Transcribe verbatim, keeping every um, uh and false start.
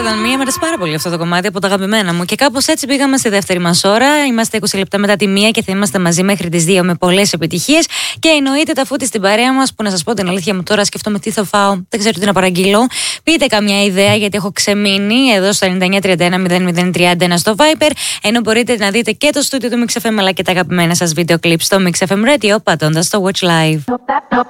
Than Me, μου αρέσει πάρα πολύ αυτό το κομμάτι, από τα αγαπημένα μου. Και κάπως έτσι πήγαμε στη δεύτερη μας ώρα. Είμαστε είκοσι λεπτά μετά τη μία και θα είμαστε μαζί μέχρι τις δύο με πολλές επιτυχίες. Και εννοείται τα φούτη στην παρέα μας, που να σας πω την αλήθεια μου τώρα, σκέφτομαι τι θα φάω, δεν ξέρω τι να παραγγείλω. Πείτε καμιά ιδέα, γιατί έχω ξεμείνει εδώ στο εννιά εννιά τρία ένα μηδέν μηδέν τρία ένα στο Viber. Ενώ μπορείτε να δείτε και το στούντιο του Mix εφ εμ αλλά και τα αγαπημένα σας βίντεο κλιπ στο Mix εφ εμ Radio, πατώντας το Watch Live.